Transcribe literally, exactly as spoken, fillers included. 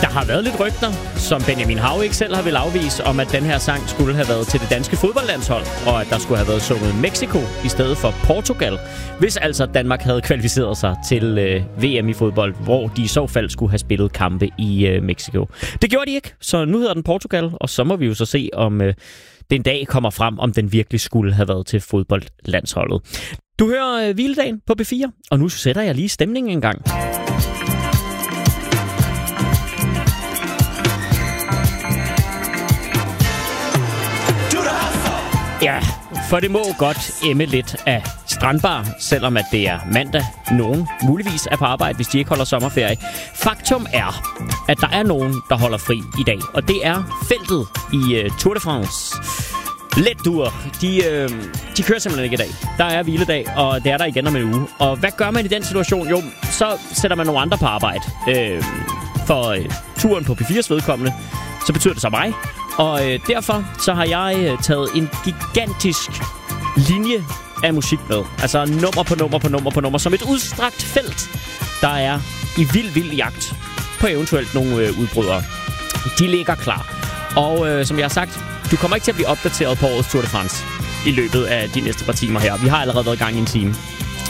har været lidt rygter, som Benjamin Hav ikke selv har vil afvise, om at den her sang skulle have været til det danske fodboldlandshold, og at der skulle have været sunget Mexico i stedet for Portugal, hvis altså Danmark havde kvalificeret sig til øh, V M i fodbold, hvor de i så fald skulle have spillet kampe i øh, Mexico. Det gjorde de ikke, så nu hedder den Portugal, og så må vi jo så se, om øh, den dag kommer frem, om den virkelig skulle have været til fodboldlandsholdet. Du hører øh, Hviledagen på B fire, og nu sætter jeg lige stemningen en gang. Ja, for det må godt emme lidt af strandbar, selvom at det er mandag. Nogen muligvis er på arbejde, hvis de ikke holder sommerferie. Faktum er, at der er nogen, der holder fri i dag, og det er feltet i uh, Tour de France. Let dur. De, øh, de kører simpelthen ikke i dag. Der er hviledag, og det er der igen om en uge. Og hvad gør man i den situation? Jo, så sætter man nogle andre på arbejde. Øh, for øh, turen på P fires vedkommende, så betyder det så mig. Og øh, derfor så har jeg øh, taget en gigantisk linje af musik med. Altså nummer på nummer på nummer på nummer. Som et udstrakt felt, der er i vild, vild jagt på eventuelt nogle øh, udbrydere. De ligger klar. Og øh, som jeg har sagt, du kommer ikke til at blive opdateret på årets Tour de France i løbet af de næste par timer her. Vi har allerede været i gang i en time.